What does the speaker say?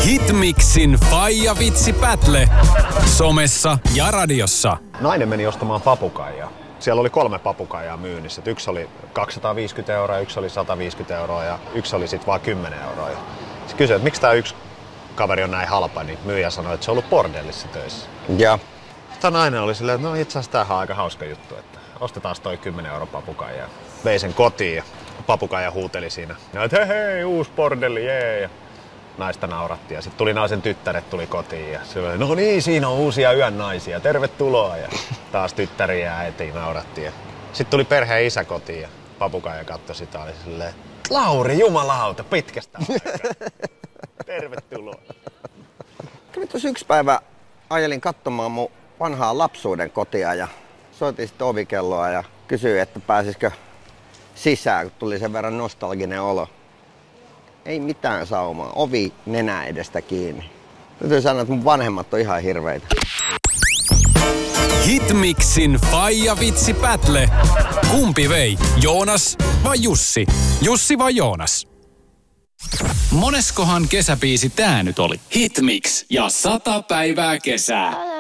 Hitmixin Faija Vitsi Battle. Somessa ja radiossa. Nainen meni ostamaan papukaijaa. Siellä oli 3 papukaijaa myynnissä. Yksi oli 250 €, yksi oli 150 € ja yksi oli sitten vaan 10 €. Se kysyi, että miksi tämä yksi kaveri on näin halpa, niin myyjä sanoi, että se on ollut bordellissa töissä. Ja. Tämä nainen oli silleen, että no itse asiassa tämähän on aika hauska juttu, että ostetaan toi 10 € papukaijaa. Vei sen kotiin ja papukaija huuteli siinä. Ja että hei, uusi bordelli, jee. Ja naista nauratti ja sitten tuli naisen tyttäret tuli kotiin ja se oli, no niin, siinä on uusia yön naisia, tervetuloa. Ja taas tyttäriä ja äiti nauratti. Sitten tuli perheen isä kotiin ja papukaija katsoi sitä, oli silleen, Lauri, jumalauta, pitkästä aikaa. Tervetuloa. Kävin tuossa yksi päivä, ajelin katsomaan mun vanhaa lapsuuden kotia ja soitin sitten ovikelloa ja kysyin, että pääsisikö sisään, kun tuli sen verran nostalginen olo. Ei mitään saumaa. Ovi nenä edestä kiinni. Täytyy sanoa, että mun vanhemmat on ihan hirveitä. Hitmixin Faija Vitsi Battle. Kumpi vei? Joonas vai Jussi? Jussi vai Joonas? Moneskohan kesäbiisi tää nyt oli? Hitmix ja 100 päivää kesää.